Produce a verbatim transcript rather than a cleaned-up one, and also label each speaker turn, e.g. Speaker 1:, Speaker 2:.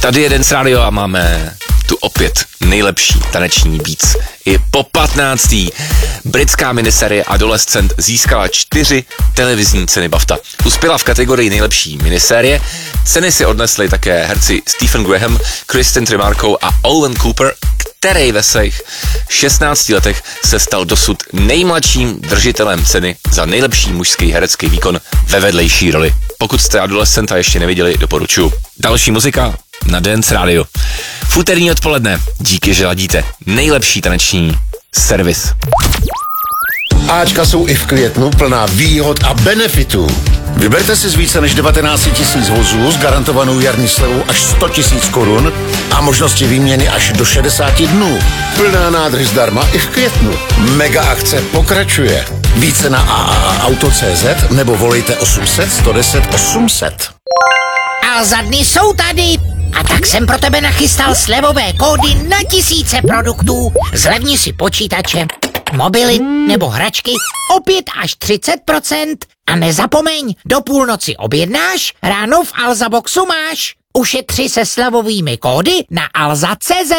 Speaker 1: Tady je Dance Radio a máme tu opět nejlepší taneční beats. I po patnáctý britská miniserie Adolescent získala čtyři televizní ceny BAFTA. Uspěla v kategorii nejlepší miniserie. Ceny si odnesli také herci Stephen Graham, Kristen Trimarco a Owen Cooper, který ve svých šestnácti letech se stal dosud nejmladším držitelem ceny za nejlepší mužský herecký výkon ve vedlejší roli. Pokud jste Adolescenta ještě neviděli, doporučuji. Další muzika na Dance Radio. V úterní odpoledne, díky, že ladíte nejlepší taneční servis.
Speaker 2: Ačka jsou i v květnu plná výhod a benefitů. Vyberte si z více než devatenáct tisíc vozů s garantovanou jarní slevou až sto tisíc korun a možnosti výměny až do šedesáti dnů. Plná nádrž zdarma i v květnu. Mega akce pokračuje. Více na a a a auto tečka cé zet nebo volejte osm set, sto deset, osm set.
Speaker 3: A za dny jsou tady. A tak jsem pro tebe nachystal slevové kódy na tisíce produktů. Zlevni si počítače, mobily nebo hračky o pět až třicet procent. A nezapomeň, do půlnoci objednáš, ráno v Alza Boxu máš. Ušetři se slevovými kódy na alza tečka cé zet.